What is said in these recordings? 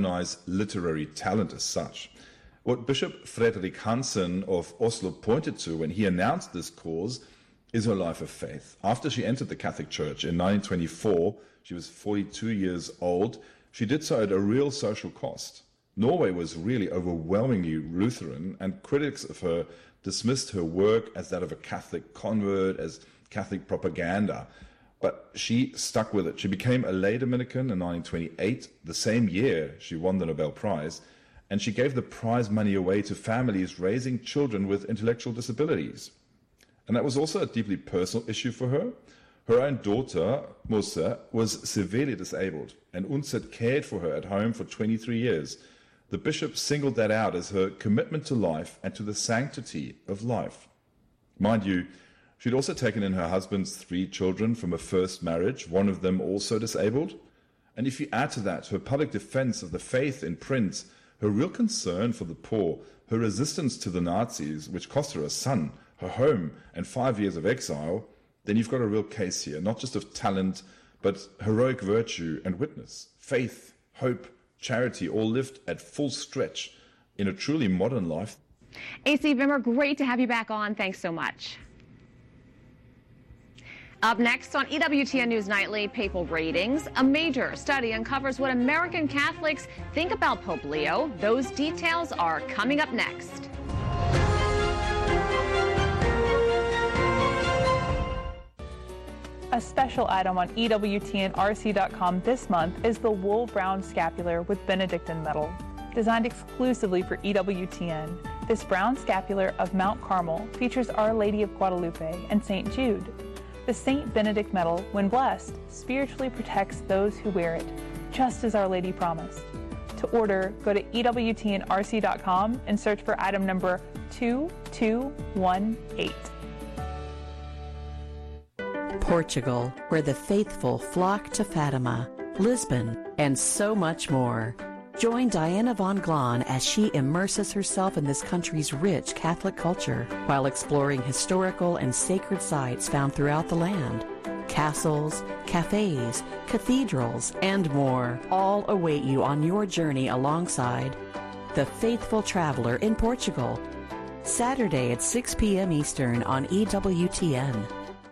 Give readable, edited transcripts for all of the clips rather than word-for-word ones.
literary talent as such. What Bishop Fredrik Hansen of Oslo pointed to when he announced this cause is her life of faith. After she entered the Catholic Church in 1924, she was 42 years old. She did so at a real social cost. Norway was really overwhelmingly Lutheran, and critics of her dismissed her work as that of a Catholic convert, as Catholic propaganda. But she stuck with it. She became a lay Dominican in 1928, the same year she won the Nobel Prize, and she gave the prize money away to families raising children with intellectual disabilities. And that was also a deeply personal issue for her. Her own daughter, Musa, was severely disabled, and Undset cared for her at home for 23 years. The bishop singled that out as her commitment to life and to the sanctity of life. Mind you, she'd also taken in her husband's 3 children from a first marriage, one of them also disabled. And if you add to that her public defense of the faith in print, her real concern for the poor, her resistance to the Nazis, which cost her a son, her home, and 5 years of exile, then you've got a real case here, not just of talent, but heroic virtue and witness, faith, hope, charity, all lived at full stretch in a truly modern life. AC Wimmer, great to have you back on. Thanks so much. Up next on EWTN News Nightly, Papal Ratings. A major study uncovers what American Catholics think about Pope Leo. Those details are coming up next. A special item on EWTNRC.com this month is the Wool Brown Scapular with Benedictine metal. Designed exclusively for EWTN, this brown scapular of Mount Carmel features Our Lady of Guadalupe and St. Jude. The St. Benedict medal, when blessed, spiritually protects those who wear it, just as Our Lady promised. To order, go to EWTNRC.com and search for item number 2218. Portugal, where the faithful flock to Fatima, Lisbon, and so much more. Join Diana von Glahn as she immerses herself in this country's rich Catholic culture while exploring historical and sacred sites found throughout the land. Castles, cafes, cathedrals, and more all await you on your journey alongside The Faithful Traveler in Portugal. Saturday at 6 p.m. Eastern on EWTN.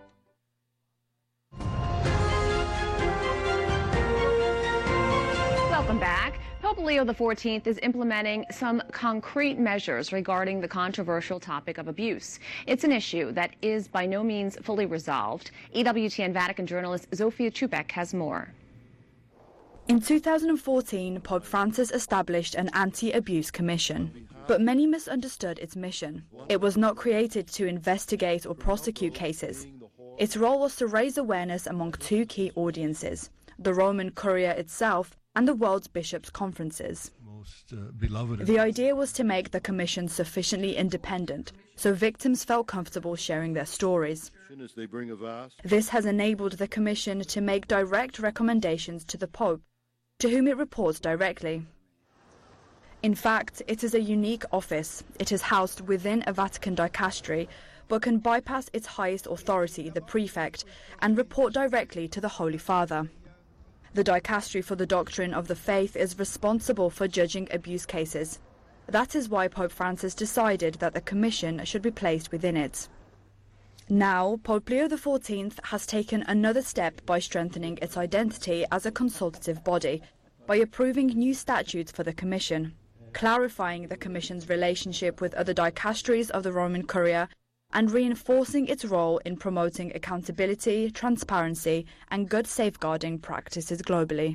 Welcome back. Pope Leo XIV is implementing some concrete measures regarding the controversial topic of abuse. It's an issue that is by no means fully resolved. EWTN Vatican journalist Zofia Chubek has more. In 2014, Pope Francis established an anti-abuse commission, but many misunderstood its mission. It was not created to investigate or prosecute cases. Its role was to raise awareness among 2 key audiences, the Roman Curia itself and the world's bishops' conferences. The idea was to make the commission sufficiently independent, so victims felt comfortable sharing their stories. This has enabled the commission to make direct recommendations to the Pope, to whom it reports directly. In fact, it is a unique office. It is housed within a Vatican dicastery, but can bypass its highest authority, the prefect, and report directly to the Holy Father. The Dicastery for the Doctrine of the Faith is responsible for judging abuse cases. That is why Pope Francis decided that the commission should be placed within it. Now, Pope Leo XIV has taken another step by strengthening its identity as a consultative body, by approving new statutes for the commission, clarifying the commission's relationship with other dicasteries of the Roman Curia, and reinforcing its role in promoting accountability, transparency, and good safeguarding practices globally.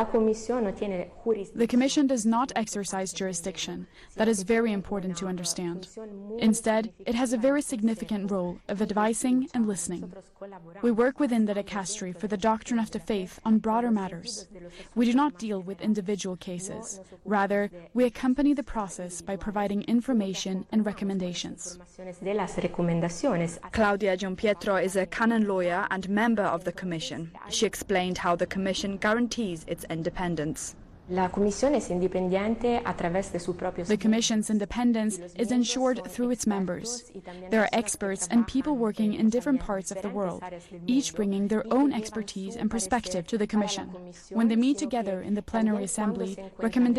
The Commission does not exercise jurisdiction. That is very important to understand. Instead, it has a very significant role of advising and listening. We work within the dicastery for the doctrine of the faith on broader matters. We do not deal with individual cases. Rather, we accompany the process by providing information and recommendations. Claudia Gianpietro is a canon lawyer and member of the Commission. She explained how the Commission guarantees its independence. The Commission's independence is ensured through its members. There are experts and people working in different parts of the world, each bringing their own expertise and perspective to the Commission. When they meet together in the plenary assembly, recommendations